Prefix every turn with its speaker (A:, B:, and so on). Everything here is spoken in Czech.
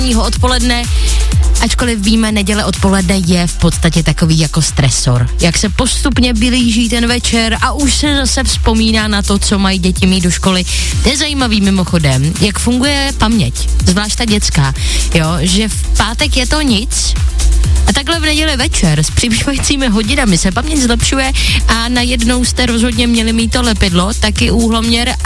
A: odpoledne, ačkoliv víme, neděle odpoledne je v podstatě takový jako stresor. Jak se postupně blíží ten večer a už se zase vzpomíná na to, co mají děti mít do školy. To je zajímavý mimochodem, jak funguje paměť, zvlášť ta dětská, jo, že v pátek je to nic a takhle v neděli večer s přibývajícími hodinami se paměť zlepšuje a najednou jste rozhodně měli mít to lepidlo, taky úhloměr